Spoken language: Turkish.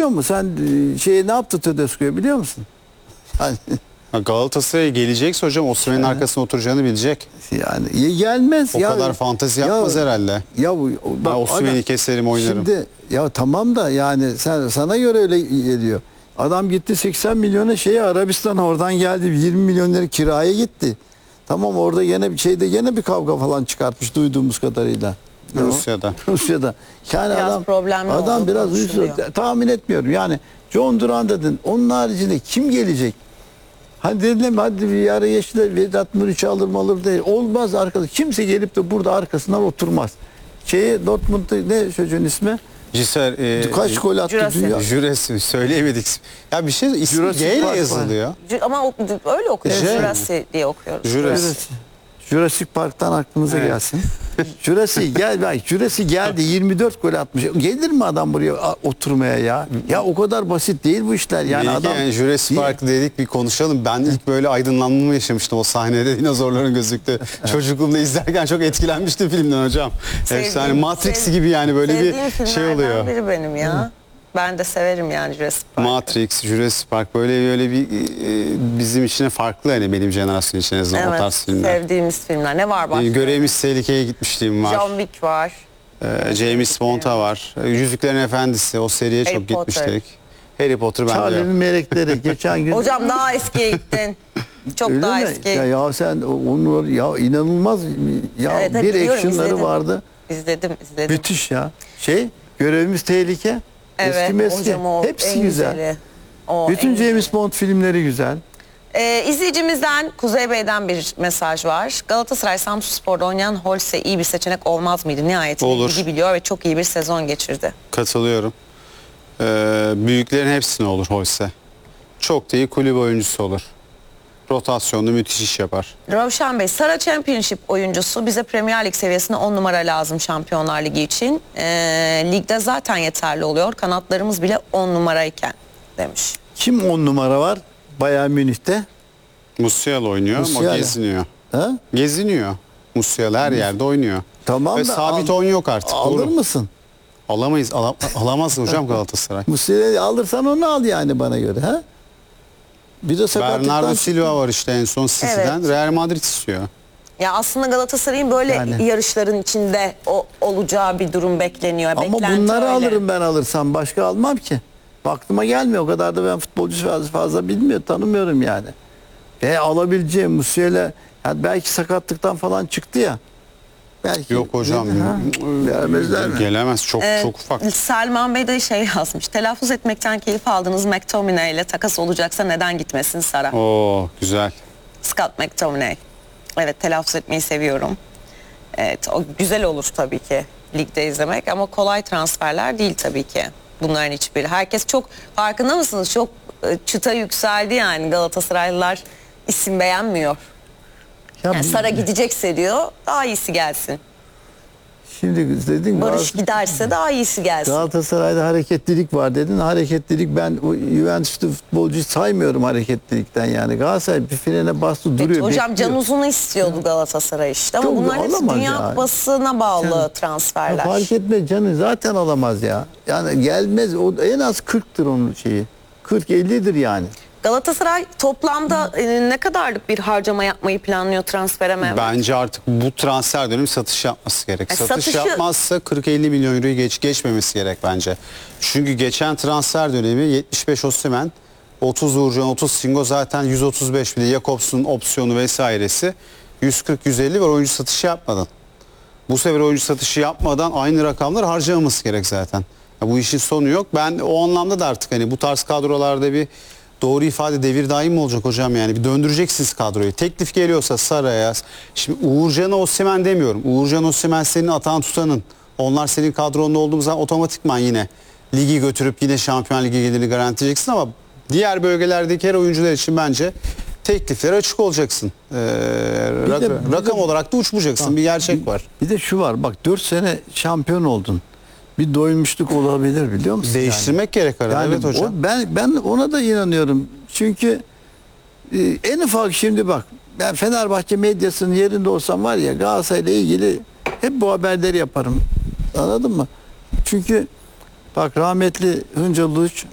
biliyor musun? Sen ne yaptı Tedesco'ya biliyor musun? Yani, Galatasaray'a gelecekse hocam Osimhen'in arkasına oturacağını bilecek. yani gelmez. O kadar fantezi yapmaz herhalde. Ya bak, Osimhen'i keserim oynarım. Şimdi ya tamam da yani sana göre öyle geliyor. Adam gitti 80 milyona Arabistan'a, oradan geldi 20 milyon lira kiraya gitti. Tamam, orada yine bir kavga falan çıkartmış duyduğumuz kadarıyla. Rusya'da. Rusya'da. Yani Biraz problemli adam oldu, biraz konuşuluyor. tahmin etmiyorum. Yani John Duran dedin. Onun haricinde kim gelecek? Hani dediler hadi bir ara yeşile Vedat Muriç'i alır değil. Olmaz arkadaş. Kimse gelip de burada arkasından oturmaz. Dortmund'da ne çocuğun ismi? Cisser, Kaç gol attı Jurasik. dünya? Jures söyleyemedik. Ya bir şey ismi Jurassic G ile Park yazılıyor. Ama öyle okuyoruz. J. Jurassic diye okuyoruz. Jurassic Park'tan aklınıza gelsin. Jurassic geldi 24 gol atmış. Gelir mi adam buraya oturmaya ya? Ya o kadar basit değil bu işler. Yani Belki adam Jurassic Park dedik, bir konuşalım. Ben ilk böyle aydınlanmamı yaşamıştım o sahnede, dinozorların gözüktü. Çocukluğumda izlerken çok etkilenmiştim filmden hocam. Efsane Matrix gibi yani, böyle bir şey oluyor. Sevdiğim biri benim ya. Ben de severim yani Jurassic Park. Matrix, Jurassic Park böyle bir bizim için farklı, hani benim jenerasyon için o Evet, tarz filmler. sevdiğimiz filmler. Ne var başka? Görevimiz Tehlikeye gitmişliğim var. John Wick var. James Bond'a var. Yüzüklerin Efendisi, o seriye Harry çok Potter. gitmiştik. Harry Potter bende Charlie'nin yok. melekleri geçen gün. Hocam daha eskiye gittin. Çok Öyle daha mi? eski. Ya sen onu ya inanılmaz ya, Evet, bir biliyorum, action'ları izledim. vardı. İzledim. Müthiş ya. Görevimiz Tehlike. Evet, Eski hocam o hepsi en güzel. güzeli. O Bütün en James Bond filmleri güzel. İzleyicimizden Kuzey Bey'den bir mesaj var. Galatasaray Samsunspor'da oynayan Holse iyi bir seçenek olmaz mıydı? Nihayetinde Olur. ligi biliyor ve çok iyi bir sezon geçirdi. Katılıyorum. Büyüklerin hepsine olur Holse. Çok da iyi kulüp oyuncusu olur. Rotasyonda müthiş iş yapar. Ravşan Bey, Sara Championship oyuncusu, bize Premier Lig seviyesinde 10 numara lazım Şampiyonlar Ligi için. Ligde zaten yeterli oluyor. Kanatlarımız bile 10 numarayken demiş. Kim 10 numara var? Bayern Münih'te. Musiala oynuyor ama Musiala. geziniyor. Ha? Geziniyor. Musiala her yerde oynuyor. Tamam Ve da sabit oyun yok artık. alır Doğru. mısın? Alamayız. Alamaz hocam Galatasaray. Musiala'yı alırsan onu al yani bana göre. Ha? Bir de sakatlıktan Bernardo çıktı. Silva var işte en son City'den. Evet. Real Madrid istiyor. Ya aslında Galatasaray'ın böyle Yani. yarışların içinde olacağı bir durum bekleniyor. Ama Beklenti bunları öyle. alırım ben alırsam. Başka almam ki. Aklıma gelmiyor. O kadar da ben futbolcu fazla tanımıyorum yani. Alabileceğim Musiala belki sakatlıktan falan çıktı ya. Belki. Yok hocam. Vermezler mi? Gelemez. Çok ufak. Selman Bey de yazmış. Telaffuz etmekten keyif aldığınız McTominay ile takas olacaksa neden gitmesin Sara? Oo güzel. Scott McTominay. Evet, telaffuz etmeyi seviyorum. Evet, o güzel olur tabii ki ligde izlemek ama kolay transferler değil tabii ki. Bunların hiçbiri. Herkes çok, farkında mısınız? Çok çıta yükseldi yani, Galatasaraylılar isim beğenmiyor. Yani Sara gidecekse diyor, daha iyisi gelsin. Şimdi dedin Barış giderse daha iyisi gelsin. Galatasaray'da hareketlilik var dedin. Hareketlilik, ben o Juventus'ta futbolcuyu saymıyorum hareketlilikten yani. Galatasaray bir frene bastı duruyor. Hocam bekliyor. Can Uzun'u istiyordu Galatasaray işte ama Çok bunlar hepsi alamaz Dünya yani. Kupası'na bağlı Ya transferler. fark etmez, Can'ı zaten alamaz ya. Yani gelmez, o en az 40'tır onun şeyi. 40-50'dir yani. Galatasaray toplamda ne kadarlık bir harcama yapmayı planlıyor transfere Mehmet? Bence artık bu transfer dönemi satış yapması gerek. Satış satışı- yapmazsa 40-50 milyon euroyu geçmemesi gerek bence. Çünkü geçen transfer dönemi 75 Osimhen, 30 Uğurcan, 30 Singo, zaten 135 bile Jakobs'un opsiyonu vesairesi. 140-150 var, oyuncu satışı yapmadan. Bu sefer oyuncu satışı yapmadan aynı rakamlar harcamaması gerek zaten. Ya bu işin sonu yok. Ben o anlamda da artık hani bu tarz kadrolarda bir doğru ifade, devir daim olacak hocam yani. Bir döndüreceksiniz kadroyu. Teklif geliyorsa Sara'ya. Şimdi Uğurcan'a Osimhen demiyorum. Uğurcan, Osimhen senin atan tutanın. Onlar senin kadronda olduğumuz zaman otomatikman yine ligi götürüp yine Şampiyon Ligi gelirini garantileyeceksin ama diğer bölgelerdeki her oyuncular için bence tekliflere açık olacaksın. Rakam olarak da uçmayacaksın. Bir gerçek var. Bir de şu var, bak 4 sene şampiyon oldun. Bir doymuşluk olabilir, biliyor musun? Değiştirmek gerek arada. Yani Evet hocam. ben ona da inanıyorum. Çünkü en ufak, şimdi bak, ben Fenerbahçe medyasının yerinde olsam var ya, Galatasaray'la ilgili hep bu haberleri yaparım. Anladın mı? Çünkü bak, rahmetli Hıncal Uluç